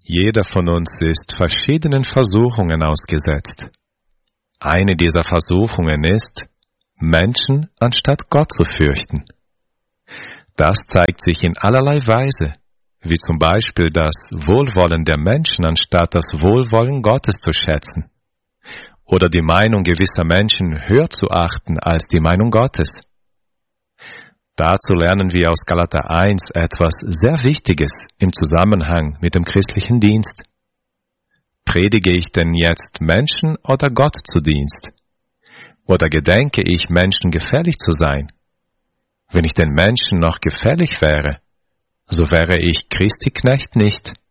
Jeder von uns ist verschiedenen Versuchungen ausgesetzt. Eine dieser Versuchungen ist, Menschen anstatt Gott zu fürchten. Das zeigt sich in allerlei Weise, wie zum Beispiel das Wohlwollen der Menschen anstatt das Wohlwollen Gottes zu schätzen, oder die Meinung gewisser Menschen höher zu achten als die Meinung Gottes. Dazu lernen wir aus Galater 1 etwas sehr Wichtiges im Zusammenhang mit dem christlichen Dienst. Predige ich denn jetzt Menschen oder Gott zu Dienst? Oder gedenke ich, Menschen gefällig zu sein? Wenn ich den Menschen noch gefällig wäre, so wäre ich Christi Knecht nicht.